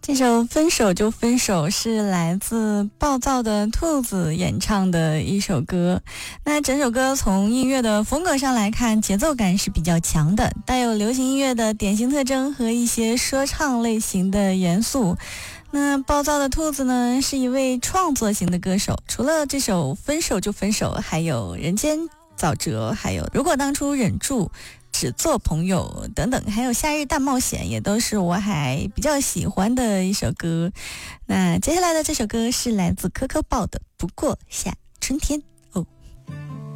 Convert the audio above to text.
这首分手就分手是来自暴躁的兔子演唱的一首歌。那整首歌从音乐的风格上来看，节奏感是比较强的，带有流行音乐的典型特征和一些说唱类型的元素。那暴躁的兔子呢，是一位创作型的歌手，除了这首分手就分手，还有人间沼泽，还有如果当初忍住，只做朋友等等，还有夏日大冒险，也都是我还比较喜欢的一首歌。那接下来的这首歌是来自科科豹的不过夏春天。